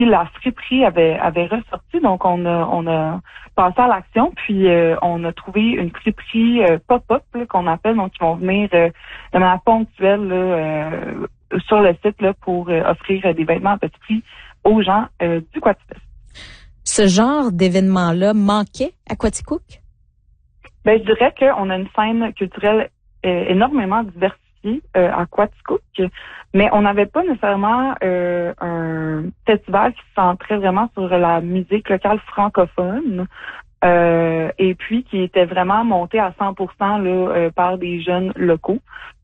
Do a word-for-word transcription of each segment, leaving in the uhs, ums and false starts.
la friperie avait avait ressorti, donc on a on a passé à l'action, puis euh, on a trouvé une friperie euh, pop-up là, qu'on appelle, donc ils vont venir euh, de manière ponctuelle là, euh, sur le site là, pour euh, offrir euh, des vêtements à petit prix aux gens euh, du Quatifest. Ce genre d'événement-là manquait à Quaticook? Ben je dirais qu'on a une scène culturelle euh, énormément diversifiée Euh, à Quaticook, mais on n'avait pas nécessairement euh, un festival qui se centrait vraiment sur la musique locale francophone euh, et puis qui était vraiment monté à cent pour cent là, euh, par des jeunes locaux.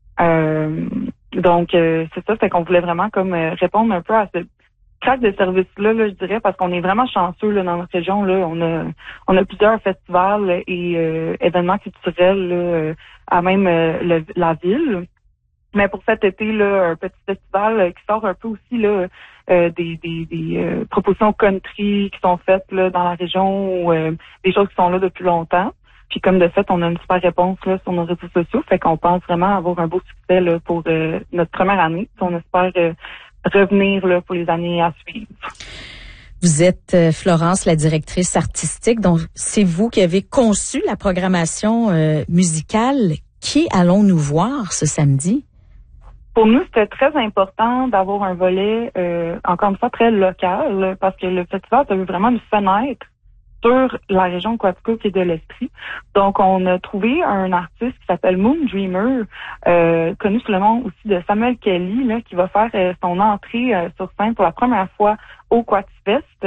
Euh, donc, euh, c'est ça, c'est qu'on voulait vraiment comme euh, répondre un peu à ce crack de service-là, là, je dirais, parce qu'on est vraiment chanceux là, dans notre région. Là, on a on a plusieurs festivals et euh, événements culturels là, à même euh, le, la ville. Mais pour cet été, là, un petit festival euh, qui sort un peu aussi là, euh, des, des, des euh, propositions country qui sont faites là, dans la région ou euh, des choses qui sont là depuis longtemps. Puis comme de fait, on a une super réponse là, sur nos réseaux sociaux. Fait qu'on pense vraiment avoir un beau succès là, pour euh, notre première année. Puis on espère euh, revenir là, pour les années à suivre. Vous êtes euh, Florence, la directrice artistique. Donc, c'est vous qui avez conçu la programmation euh, musicale. Qui allons-nous voir ce samedi? Pour nous, c'était très important d'avoir un volet, euh, encore une fois, très local, parce que le festival, ça veut vraiment nous fenêtre sur la région de Quaticook et de l'Estrie. Donc, on a trouvé un artiste qui s'appelle Moon Dreamer, euh, connu sous le nom aussi de Samuel Kelly, là, qui va faire euh, son entrée euh, sur scène pour la première fois au Quatifest.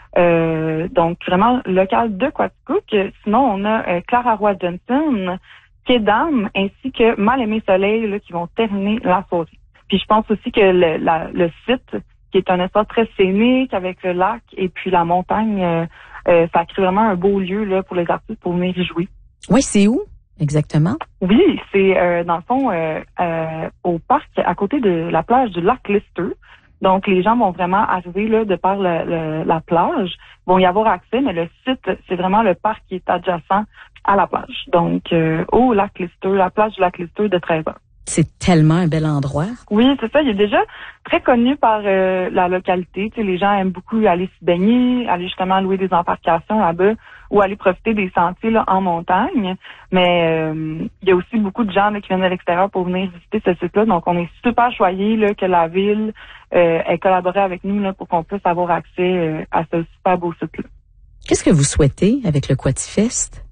Euh, donc, vraiment local de Quaticook. Sinon, on a euh, Clara Roy Johnson, Kédam, ainsi que Mal-Aimé Soleil là, qui vont terminer la soirée. Puis je pense aussi que le, la, le site, qui est un espace très scénique avec le lac et puis la montagne, euh, euh, ça crée vraiment un beau lieu là, pour les artistes pour venir y jouer. Oui, c'est où exactement? Oui, c'est euh, dans le fond euh, euh, au parc à côté de la plage du lac Lister. Donc, les gens vont vraiment arriver là de par le, le, la plage, vont y avoir accès, mais le site, c'est vraiment le parc qui est adjacent à la plage. Donc, euh, au lac Lister, la plage du lac Lister de treize heures. C'est tellement un bel endroit. Oui, c'est ça. Il est déjà très connu par euh, la localité. Tu sais, les gens aiment beaucoup aller se baigner, aller justement louer des embarcations là-bas ou aller profiter des sentiers là, en montagne. Mais euh, il y a aussi beaucoup de gens là, qui viennent de l'extérieur pour venir visiter ce site-là. Donc, on est super choyés là, que la ville euh, ait collaboré avec nous là, pour qu'on puisse avoir accès euh, à ce super beau site-là. Qu'est-ce que vous souhaitez avec le Quatifest?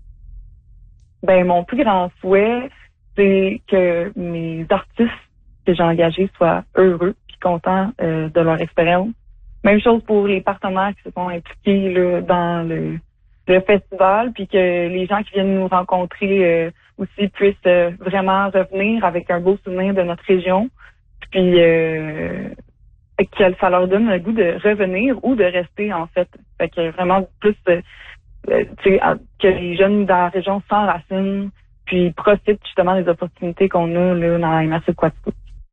Ben, mon plus grand souhait, c'est que mes artistes que j'ai engagés soient heureux et contents euh, de leur expérience. Même chose pour les partenaires qui se sont impliqués là, dans le, le festival, puis que les gens qui viennent nous rencontrer euh, aussi puissent euh, vraiment revenir avec un beau souvenir de notre région, puis euh, que ça leur donne le goût de revenir ou de rester en fait. Fait que vraiment plus euh, euh, tu sais, que les jeunes dans la région s'enracinent puis profitent justement des opportunités qu'on a là, dans la M R C de Quaticook.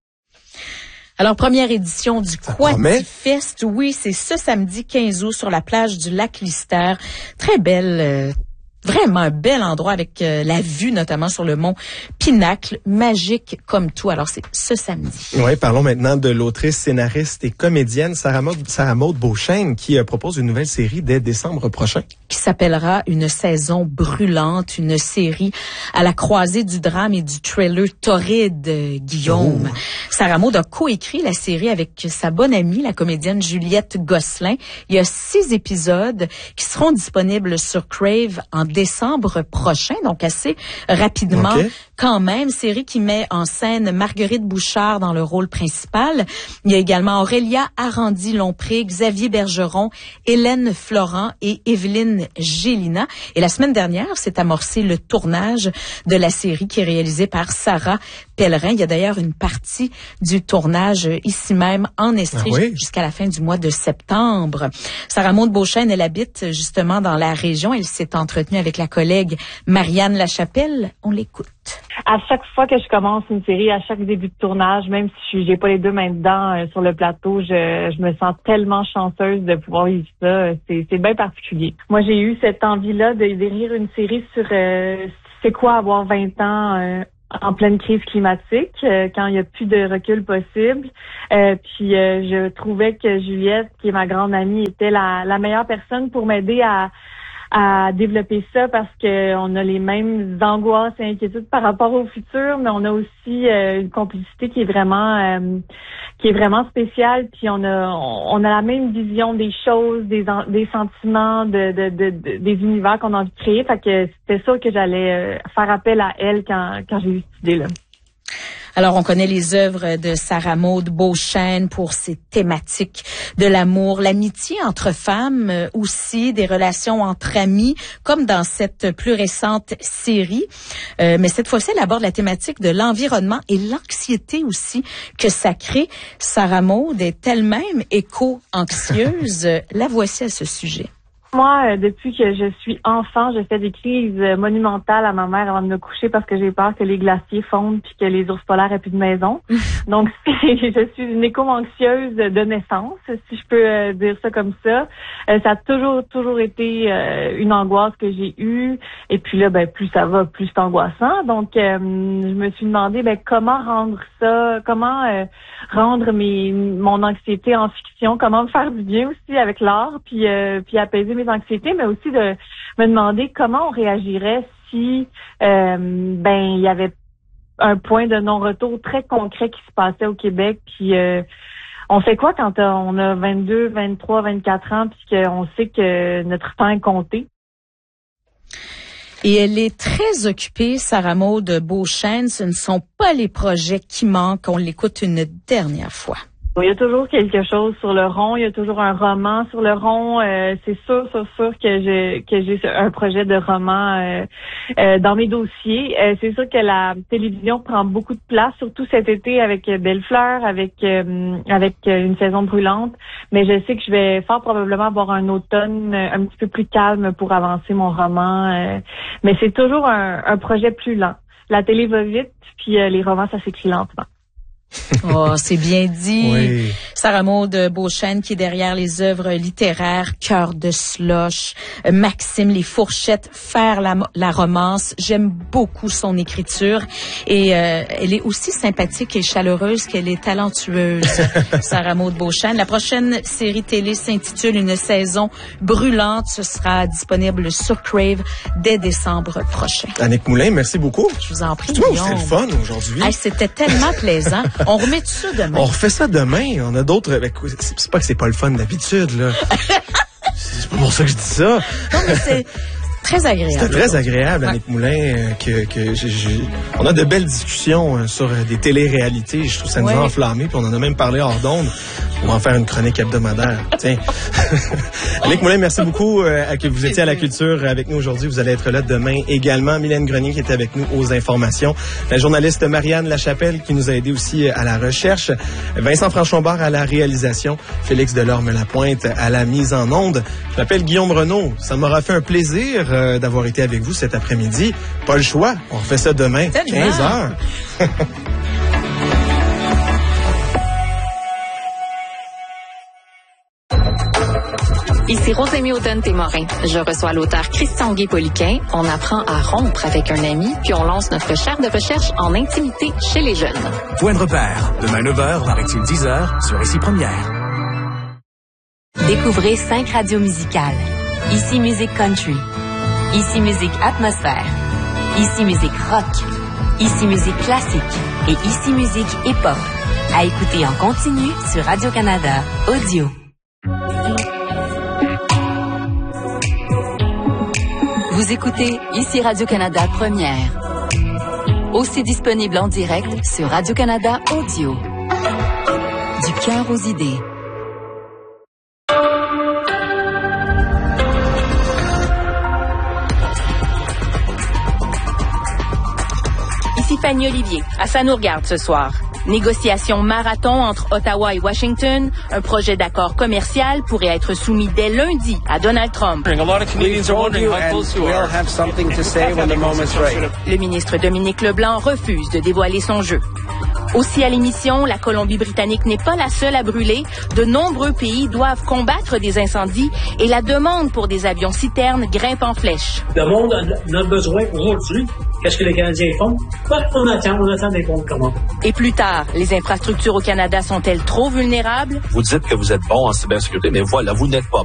Alors, première édition du Quatifest, oui, c'est ce samedi quinze août sur la plage du lac Lister. Très belle, euh, vraiment un bel endroit avec euh, la vue notamment sur le mont Pinacle, magique comme tout. Alors, c'est ce samedi. Oui, parlons maintenant de l'autrice, scénariste et comédienne Sarah Maud, Sarah Maud Beauchesne qui euh, propose une nouvelle série dès décembre prochain. Qui s'appellera Une saison brûlante, une série à la croisée du drame et du thriller torride, euh, Guillaume. Oh. Sarah Maud a coécrit la série avec sa bonne amie, la comédienne Juliette Gosselin. Il y a six épisodes qui seront disponibles sur Crave en décembre prochain, donc assez rapidement. Okay. Quand même, série qui met en scène Marguerite Bouchard dans le rôle principal. Il y a également Aurélia Arandy-Lompré, Xavier Bergeron, Hélène Florent et Evelyne Gélina. Et la semaine dernière, s'est amorcé le tournage de la série qui est réalisée par Sarah Pellerin. Il y a d'ailleurs une partie du tournage ici même en Estrie ah oui? jusqu'à la fin du mois de septembre. Sarah Maud Beauchesne, elle habite justement dans la région. Elle s'est entretenue avec la collègue Marianne Lachapelle. On l'écoute. À chaque fois que je commence une série, à chaque début de tournage, même si j'ai pas les deux mains dedans euh, sur le plateau, je, je me sens tellement chanceuse de pouvoir vivre ça. C'est, c'est bien particulier. Moi, j'ai eu cette envie-là de d'écrire une série sur euh, c'est quoi avoir vingt ans euh, en pleine crise climatique, euh, quand il n'y a plus de recul possible. Euh, puis euh, je trouvais que Juliette, qui est ma grande amie, était la, la meilleure personne pour m'aider à à développer ça parce que on a les mêmes angoisses et inquiétudes par rapport au futur, mais on a aussi euh, une complicité qui est vraiment euh, qui est vraiment spéciale, puis on a on a la même vision des choses, des des sentiments, de, de, de, de des univers qu'on a envie de créer. Fait que c'était sûr que j'allais faire appel à elle quand quand j'ai eu cette idée-là. Alors, on connaît les œuvres de Sarah Maud Beauchesne pour ses thématiques de l'amour, l'amitié entre femmes, euh, aussi des relations entre amis, comme dans cette plus récente série. Euh, mais cette fois-ci, elle aborde la thématique de l'environnement et l'anxiété aussi que ça crée. Sarah Maud est elle-même éco-anxieuse. La voici à ce sujet. Moi, euh, depuis que je suis enfant, je fais des crises euh, monumentales à ma mère avant de me coucher parce que j'ai peur que les glaciers fondent puis que les ours polaires aient plus de maison. Donc, je suis une éco-anxieuse de naissance, si je peux euh, dire ça comme ça. Euh, ça a toujours, toujours été euh, une angoisse que j'ai eue. Et puis là, ben plus ça va, plus c'est angoissant. Donc, euh, je me suis demandé, ben comment rendre ça, comment euh, rendre mes mon anxiété en fiction, comment me faire du bien aussi avec l'art, puis euh, puis apaiser mes anxiétés, mais aussi de me demander comment on réagirait si euh, ben il y avait un point de non-retour très concret qui se passait au Québec. Puis euh, on fait quoi quand on a vingt-deux, vingt-trois, vingt-quatre ans puis qu'on sait que notre temps est compté? Et elle est très occupée, Sarah Maud Beauchesne. Ce ne sont pas les projets qui manquent. On l'écoute une dernière fois. Il y a toujours quelque chose sur le rond, il y a toujours un roman sur le rond. Euh, c'est sûr, sûr, sûr que j'ai que j'ai un projet de roman euh, euh, dans mes dossiers. Euh, c'est sûr que la télévision prend beaucoup de place, surtout cet été avec Belle-Fleur, avec euh, avec une saison brûlante. Mais je sais que je vais fort probablement avoir un automne un petit peu plus calme pour avancer mon roman. Euh, mais c'est toujours un, un projet plus lent. La télé va vite, puis euh, les romans, ça s'écrit lentement. Oh, c'est bien dit. Oui. Sarah Maud Beauchesne qui est derrière les œuvres littéraires Cœur de slush, Maxime, Les fourchettes, Faire la, la romance. J'aime beaucoup son écriture et euh, elle est aussi sympathique et chaleureuse qu'elle est talentueuse. Sarah Maud Beauchesne. La prochaine série télé s'intitule Une saison brûlante. Ce sera disponible sur Crave dès décembre prochain. Annick Moulin, merci beaucoup. Je vous en prie. Tu vois, c'est le fun aujourd'hui. Hey, c'était tellement plaisant. On remet tout ça demain. On refait ça demain. On a d'autres. Ben, c'est pas que c'est pas le fun d'habitude, là. C'est pas pour ça que je dis ça. Non, mais c'est très agréable. C'était très agréable, Annick ouais. Moulin, euh, que, que j'ai, j'ai... on a de belles discussions euh, sur euh, des téléréalités. Je trouve ça nous ouais. a enflammés, puis on en a même parlé hors d'onde. On va en faire une chronique hebdomadaire. Tiens. Annick Moulin, merci beaucoup euh, à que vous étiez à la culture avec nous aujourd'hui. Vous allez être là demain également. Mylène Grenier qui était avec nous aux informations. La journaliste Marianne Lachapelle qui nous a aidé aussi à la recherche. Vincent Franchon-Bart à la réalisation. Félix Delorme-Lapointe à la mise en onde. Je m'appelle Guillaume Renaud. Ça m'aura fait un plaisir euh, d'avoir été avec vous cet après-midi. Pas le choix. On refait ça demain, quinze heures. Ici Rosémie Audon-Témorin. Je reçois l'auteur Christian Guay-Poliquin. On apprend à rompre avec un ami, puis on lance notre chaire de recherche en intimité chez les jeunes. Point de repère. Demain neuf heures, paraît-il dix heures, sur Ici Première. Découvrez cinq radios musicales. Ici Musique Country. Ici Musique Atmosphère. Ici Musique Rock. Ici Musique Classique. Et Ici Musique Hip-Hop. À écouter en continu sur Radio-Canada Audio. Vous écoutez Ici Radio-Canada Première. Aussi disponible en direct sur Radio-Canada Audio. Du cœur aux idées. Ici Fanny Olivier. À ça nous regarde ce soir. Négociation marathon entre Ottawa et Washington. Un projet d'accord commercial pourrait être soumis dès lundi à Donald Trump. Le ministre Dominique Leblanc refuse de dévoiler son jeu. Aussi à l'émission, la Colombie-Britannique n'est pas la seule à brûler. De nombreux pays doivent combattre des incendies et la demande pour des avions citernes grimpe en flèche. Le monde a besoin aujourd'hui. Qu'est-ce que les Canadiens font? Ben, on attend, on attend des bons commandes. Et plus tard, les infrastructures au Canada sont-elles trop vulnérables? Vous dites que vous êtes bon en cybersécurité, mais voilà, vous n'êtes pas